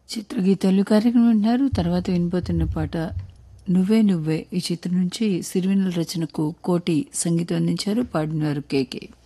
చిత్రగీతాలు కార్యక్రమం వింటున్నారు. తర్వాత వినబోతున్న పాట నువ్వే నువ్వే ఈ చిత్రం నుంచి సిరివెన్నెల రచనకు కోటి సంగీతం అందించారు. పాడినవారు కేకే.